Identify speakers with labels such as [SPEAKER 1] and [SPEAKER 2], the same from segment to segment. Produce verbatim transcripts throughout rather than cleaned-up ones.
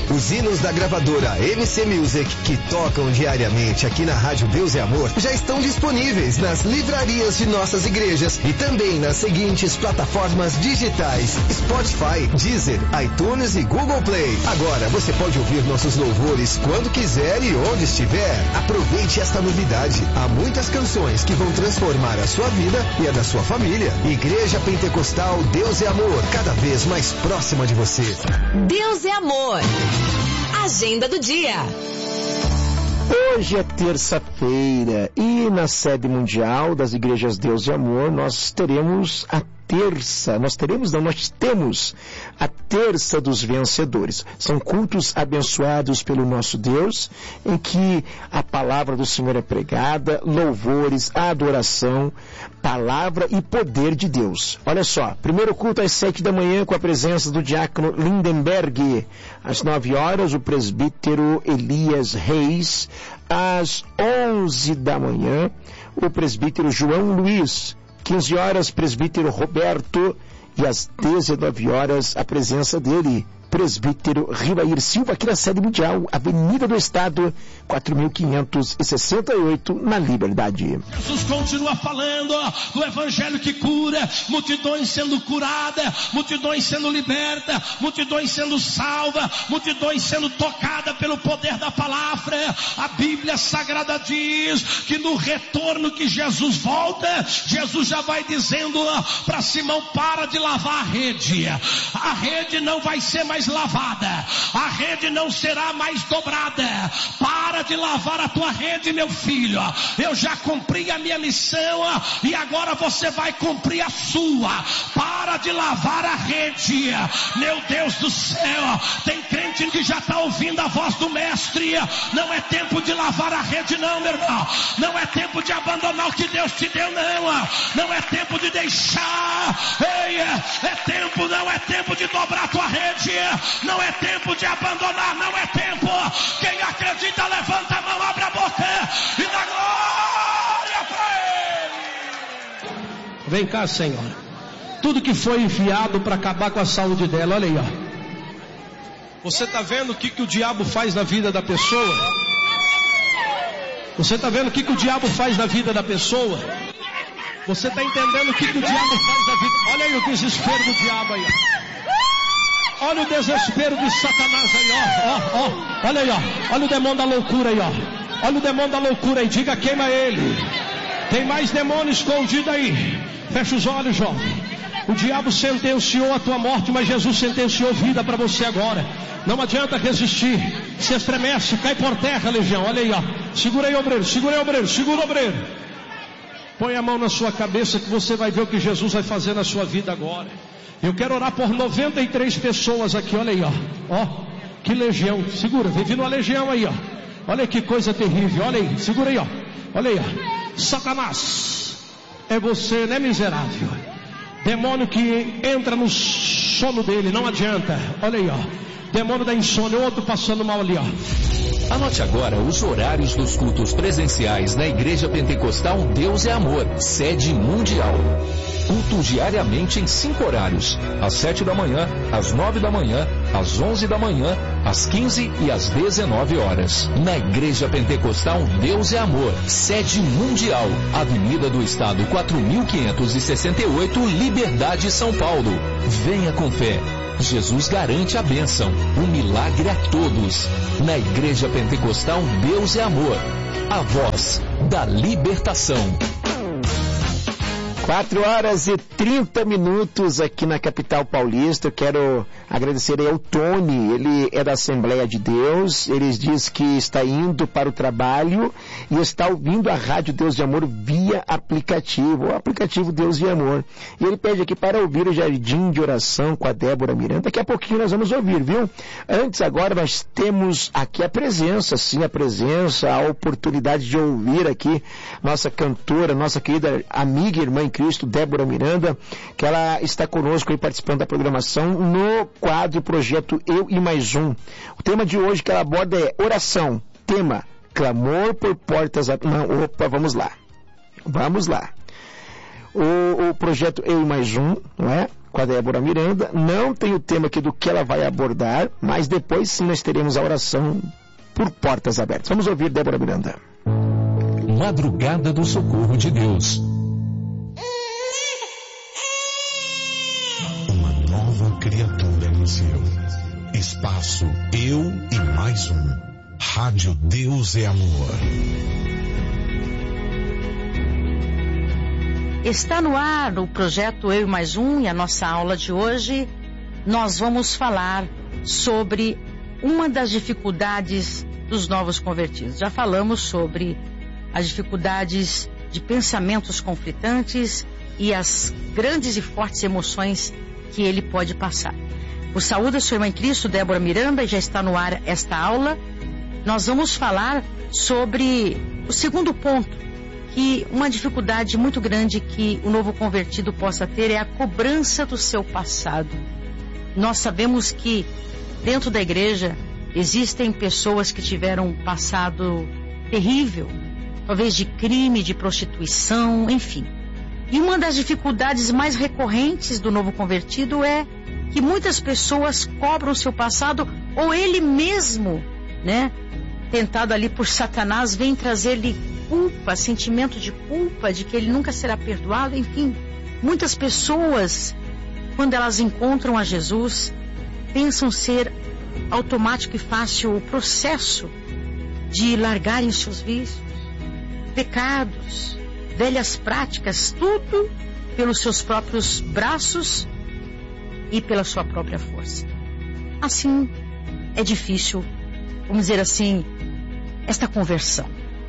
[SPEAKER 1] Os hinos da gravadora M C Music, que tocam diariamente aqui na Rádio Deus e Amor, já estão disponíveis nas livrarias de nossas igrejas e também nas seguintes plataformas digitais: Spotify, Deezer, iTunes e Google Play. Agora você pode ouvir nossos louvores quando quiser e onde estiver. Aproveite esta novidade. Há muitas canções que vão transformar a sua vida e a da sua família. Igreja Pentecostal Deus é Amor, cada vez mais próxima de você.
[SPEAKER 2] Deus é Amor. Agenda do dia.
[SPEAKER 3] Hoje é terça-feira e na sede mundial das igrejas Deus e Amor nós teremos a terça, nós teremos, não, nós temos a terça dos vencedores. São cultos abençoados pelo nosso Deus, em que a palavra do Senhor é pregada, louvores, adoração, palavra e poder de Deus. Olha só, primeiro culto às sete da manhã com a presença do diácono Lindenberg. Às nove horas, o presbítero Elias Reis. Às onze da manhã, o presbítero João Luiz. quinze horas, presbítero Roberto, e às dezenove horas, a presença dele, presbítero Rivair Silva, aqui na sede mundial, Avenida do Estado, quatro mil quinhentos e sessenta e oito, na Liberdade.
[SPEAKER 4] Jesus continua falando do evangelho que cura, multidões sendo curadas, multidões sendo libertas, multidões sendo salvas, multidões sendo tocadas pelo poder da palavra. A Bíblia Sagrada diz que no retorno que Jesus volta, Jesus já vai dizendo para Simão: para de lavar a rede, a rede não vai ser mais lavada, a rede não será mais dobrada. Para de lavar a tua rede, meu filho. Eu já cumpri a minha missão e agora você vai cumprir a sua. Para de lavar a rede. Meu Deus do céu, tem crente que já está ouvindo a voz do mestre. Não é tempo de lavar a rede não, meu irmão. Não é tempo de abandonar o que Deus te deu, não. Não é tempo de deixar. Ei, é tempo, não é tempo de dobrar a tua rede. Não é tempo de abandonar, não é tempo. Quem acredita, levanta a mão, abre a boca e dá glória para Ele. Vem cá, Senhor. Tudo que foi enviado para acabar com a saúde dela, olha aí, ó. Você está vendo o que, que o diabo faz na vida da pessoa? Você está vendo o que, que o diabo faz na vida da pessoa? Você está entendendo o que, que o diabo faz na vida? Olha aí o desespero do diabo aí, ó. Olha o desespero de Satanás aí, ó, ó, ó. Olha aí, ó. Olha o demônio da loucura aí, ó. Olha o demônio da loucura aí. Diga: queima ele. Tem mais demônio escondido aí. Fecha os olhos, jovem. O diabo sentenciou a tua morte, mas Jesus sentenciou vida para você agora. Não adianta resistir. Se estremece, cai por terra, legião. Olha aí, ó. Segura aí, obreiro. Segura aí, obreiro. Segura, obreiro. Põe a mão na sua cabeça que você vai ver o que Jesus vai fazer na sua vida agora. Eu quero orar por noventa e três pessoas aqui, olha aí, ó. Ó, que legião. Segura, vem vindo uma legião aí, ó. Olha que coisa terrível, olha aí, segura aí, ó. Olha aí, ó. Satanás, é você, né, miserável? Demônio que entra no sono dele, não adianta. Olha aí, ó. Demônio da insônia, outro passando mal ali, ó.
[SPEAKER 5] Anote agora os horários dos cultos presenciais na Igreja Pentecostal Deus é Amor, sede mundial. Culto diariamente em cinco horários: às sete da manhã, às nove da manhã, às onze da manhã, às quinze e às dezenove horas. Na Igreja Pentecostal Deus é Amor, sede mundial, Avenida do Estado quatro mil quinhentos e sessenta e oito, Liberdade, São Paulo. Venha com fé. Jesus garante a bênção, o milagre a todos. Na Igreja Pentecostal Deus é Amor, a voz da libertação.
[SPEAKER 3] quatro horas e trinta minutos aqui na capital paulista. Eu quero agradecer ao Tony, ele é da Assembleia de Deus. Ele diz que está indo para o trabalho e está ouvindo a Rádio Deus de Amor via aplicativo, o aplicativo Deus de Amor. E ele pede aqui para ouvir o Jardim de Oração com a Débora Miranda. Daqui a pouquinho nós vamos ouvir, viu? Antes, agora, nós temos aqui a presença, sim, a presença, a oportunidade de ouvir aqui nossa cantora, nossa querida amiga e irmã em Cristo, Débora Miranda, que ela está conosco aí participando da programação no quadro Projeto Eu e Mais Um. O tema de hoje que ela aborda é oração. Tema: clamor por portas... Não, opa, vamos lá. Vamos lá. O, o Projeto Eu e Mais Um, não é? com a Débora Miranda. Não tem o tema aqui do que ela vai abordar, mas depois sim nós teremos a oração por portas abertas. Vamos ouvir Débora Miranda.
[SPEAKER 5] Madrugada do Socorro de Deus.
[SPEAKER 6] Uma nova criatura nasceu. Espaço Eu e Mais Um. Rádio Deus é Amor.
[SPEAKER 7] Está no ar o projeto Eu e Mais Um, e a nossa aula de hoje nós vamos falar sobre uma das dificuldades dos novos convertidos. Já falamos sobre as dificuldades de pensamentos conflitantes e as grandes e fortes emoções que ele pode passar. O Saúde, sua irmã em Cristo, Débora Miranda, já está no ar esta aula. Nós vamos falar sobre o segundo ponto, que uma dificuldade muito grande que o novo convertido possa ter é a cobrança do seu passado. Nós sabemos que dentro da igreja existem pessoas que tiveram um passado terrível, talvez de crime, de prostituição, enfim. E uma das dificuldades mais recorrentes do novo convertido é que muitas pessoas cobram o seu passado, ou ele mesmo, né, tentado ali por Satanás, vem trazer-lhe culpa, sentimento de culpa, de que ele nunca será perdoado, enfim. Muitas pessoas, quando elas encontram a Jesus, pensam ser automático e fácil o processo de largarem seus vícios, pecados, velhas práticas, tudo pelos seus próprios braços e pela sua própria força. Assim, é difícil, vamos dizer assim, esta conversão.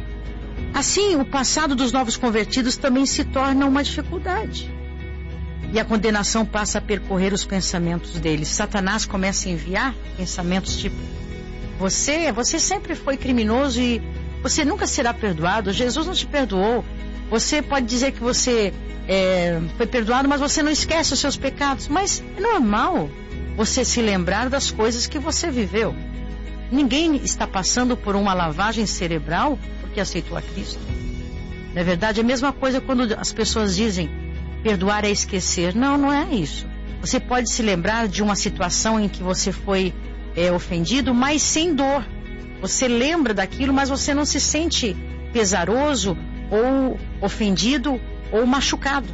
[SPEAKER 7] Assim, o passado dos novos convertidos também se torna uma dificuldade. E a condenação passa a percorrer os pensamentos deles. Satanás começa a enviar pensamentos tipo: você, você sempre foi criminoso e você nunca será perdoado. Jesus não te perdoou. Você pode dizer que você é, foi perdoado, mas você não esquece os seus pecados. Mas é normal você se lembrar das coisas que você viveu. Ninguém está passando por uma lavagem cerebral porque aceitou a Cristo. Na verdade, é a mesma coisa quando as pessoas dizem perdoar é esquecer. Não, não é isso. Você pode se lembrar de uma situação em que você foi é, ofendido, mas sem dor. Você lembra daquilo, mas você não se sente pesaroso ou ofendido ou machucado.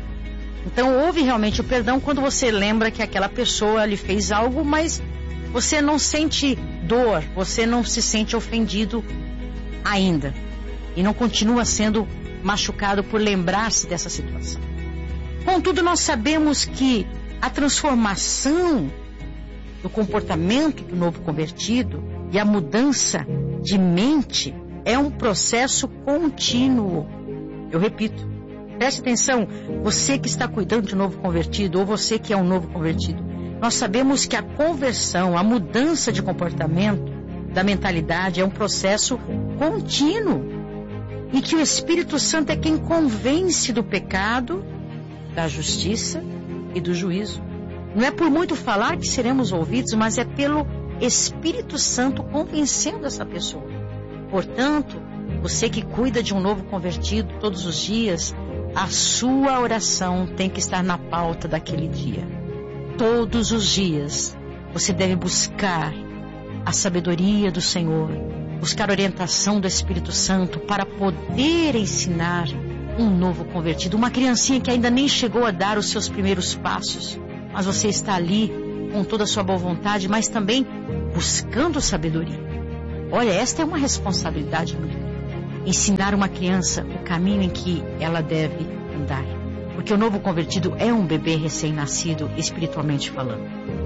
[SPEAKER 7] Então houve realmente o perdão quando você lembra que aquela pessoa lhe fez algo, mas você não sente dor, você não se sente ofendido ainda. E não continua sendo machucado por lembrar-se dessa situação. Contudo, nós sabemos que a transformação do comportamento do novo convertido e a mudança de mente é um processo contínuo. Eu repito, preste atenção, você que está cuidando de um novo convertido, ou você que é um novo convertido, nós sabemos que a conversão, a mudança de comportamento, da mentalidade, é um processo contínuo. E que o Espírito Santo é quem convence do pecado, da justiça e do juízo. Não é por muito falar que seremos ouvidos, mas é pelo Espírito Santo convencendo essa pessoa. Portanto, você que cuida de um novo convertido todos os dias, a sua oração tem que estar na pauta daquele dia. Todos os dias você deve buscar a sabedoria do Senhor, buscar a orientação do Espírito Santo para poder ensinar um novo convertido, uma criancinha que ainda nem chegou a dar os seus primeiros passos, mas você está ali com toda a sua boa vontade, mas também buscando sabedoria. Olha, esta é uma responsabilidade muito grande. Ensinar uma criança o caminho em que ela deve andar, porque o novo convertido é um bebê recém-nascido, espiritualmente falando.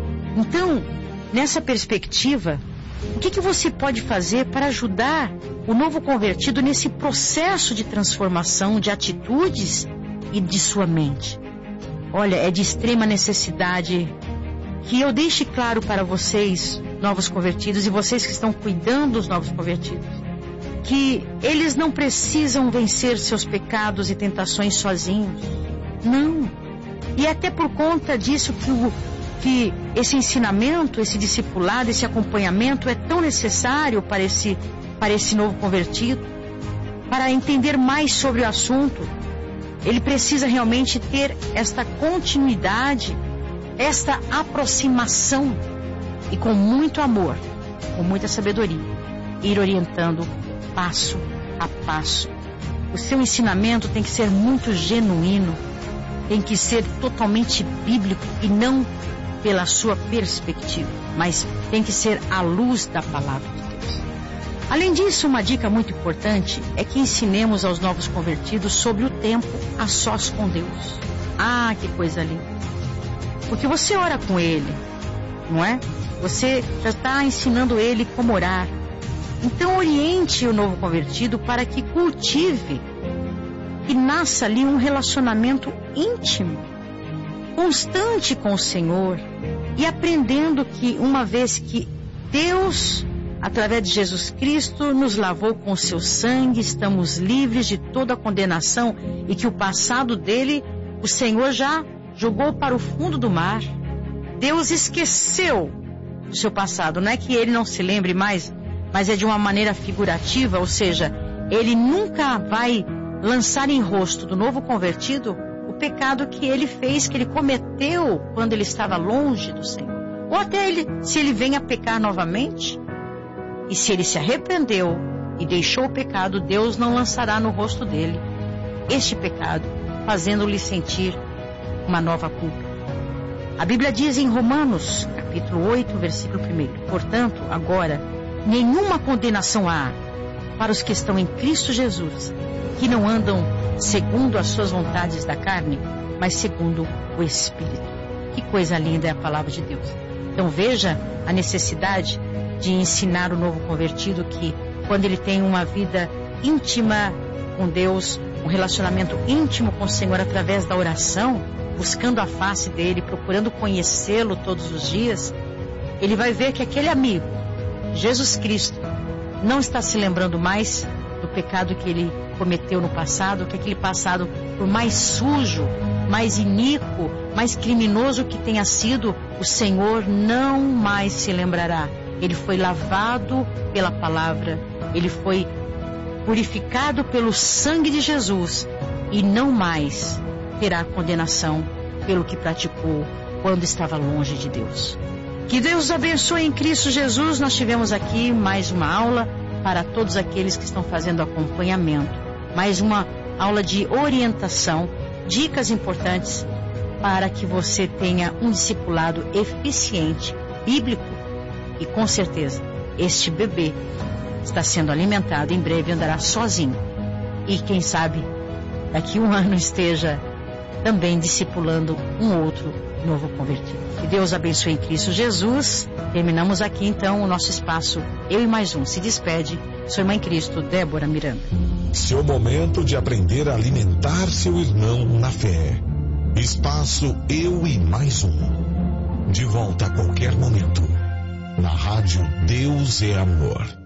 [SPEAKER 7] Então, nessa perspectiva, o que, que você pode fazer para ajudar o novo convertido nesse processo de transformação de atitudes e de sua mente? Olha, é de extrema necessidade que eu deixe claro para vocês, novos convertidos, e vocês que estão cuidando dos novos convertidos, que eles não precisam vencer seus pecados e tentações sozinhos. Não. E até por conta disso que o que esse ensinamento, esse discipulado, esse acompanhamento é tão necessário para esse, para esse novo convertido, para entender mais sobre o assunto. Ele precisa realmente ter esta continuidade esta aproximação e com muito amor, com muita sabedoria, ir orientando passo a passo. O seu ensinamento tem que ser muito genuíno, tem que ser totalmente bíblico e não pela sua perspectiva, mas tem que ser à luz da palavra de Deus. Além disso, uma dica muito importante é que ensinemos aos novos convertidos sobre o tempo a sós com Deus. Ah, que coisa linda! Porque você ora com ele, não é? Você já está ensinando ele como orar. Então oriente o novo convertido para que cultive e nasça ali um relacionamento íntimo, constante com o Senhor, e aprendendo que uma vez que Deus, através de Jesus Cristo, nos lavou com o seu sangue, estamos livres de toda condenação e que o passado dele, o Senhor já jogou para o fundo do mar. Deus esqueceu o seu passado. Não é que ele não se lembre mais, mas é de uma maneira figurativa, ou seja, ele nunca vai lançar em rosto do novo convertido o pecado que ele fez, que ele cometeu quando ele estava longe do Senhor. Ou até ele, se ele vem a pecar novamente, e se ele se arrependeu e deixou o pecado, Deus não lançará no rosto dele este pecado, fazendo-lhe sentir uma nova culpa. A Bíblia diz em Romanos, capítulo oito, versículo primeiro: portanto, agora, nenhuma condenação há para os que estão em Cristo Jesus, que não andam segundo as suas vontades da carne, mas segundo o Espírito. Que coisa linda é a palavra de Deus. Então veja a necessidade de ensinar o novo convertido que, quando ele tem uma vida íntima com Deus, um relacionamento íntimo com o Senhor através da oração, buscando a face dele, procurando conhecê-lo todos os dias, ele vai ver que aquele amigo, Jesus Cristo, não está se lembrando mais do pecado que ele cometeu no passado, que aquele passado, por mais sujo, mais iníquo, mais criminoso que tenha sido, o Senhor não mais se lembrará. Ele foi lavado pela palavra, ele foi purificado pelo sangue de Jesus e não mais terá condenação pelo que praticou quando estava longe de Deus. Que Deus abençoe em Cristo Jesus. Nós tivemos aqui mais uma aula para todos aqueles que estão fazendo acompanhamento, mais uma aula de orientação, dicas importantes para que você tenha um discipulado eficiente, bíblico, e com certeza este bebê está sendo alimentado, em breve andará sozinho e quem sabe daqui a um ano esteja também discipulando um outro novo convertido. Que Deus abençoe em Cristo Jesus. Terminamos aqui então o nosso espaço Eu e Mais Um. Se despede sua irmã em Cristo, Débora Miranda.
[SPEAKER 6] Seu momento de aprender a alimentar seu irmão na fé. Espaço Eu e Mais Um. De volta a qualquer momento. Na rádio Deus é Amor.